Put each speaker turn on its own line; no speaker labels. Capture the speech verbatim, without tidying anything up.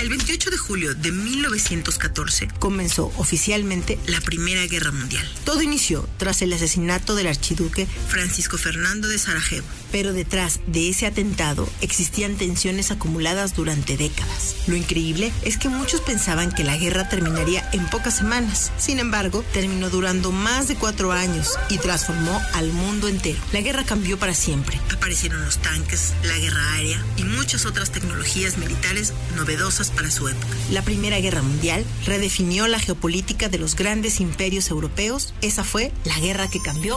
El veintiocho de julio de mil novecientos catorce
comenzó oficialmente
la Primera Guerra Mundial.
Todo inició tras el asesinato del archiduque
Francisco Fernando de Sarajevo.
Pero detrás de ese atentado existían tensiones acumuladas durante décadas. Lo increíble es que muchos pensaban que la guerra terminaría en pocas semanas. Sin embargo, terminó durando más de cuatro años y transformó al mundo entero. La guerra cambió para siempre.
Aparecieron los tanques, la guerra aérea y muchas otras tecnologías militares novedosas para su época.
La Primera Guerra Mundial redefinió la geopolítica de los grandes imperios europeos. Esa fue la guerra que cambió